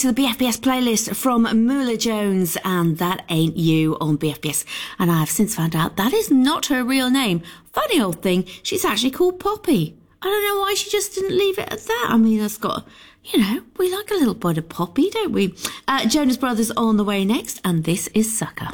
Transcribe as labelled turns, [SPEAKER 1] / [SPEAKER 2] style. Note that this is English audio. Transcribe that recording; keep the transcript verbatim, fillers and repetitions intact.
[SPEAKER 1] to the B F B S playlist from Moolah Jones and That Ain't You on B F B S. And I have since found out that is not her real name. Funny old thing, she's actually called Poppy. I don't know why she just didn't leave it at that. I mean, that's got, you know, we like a little bit of Poppy, don't we? Uh, Jonas Brothers on the way next, and this is Sucker.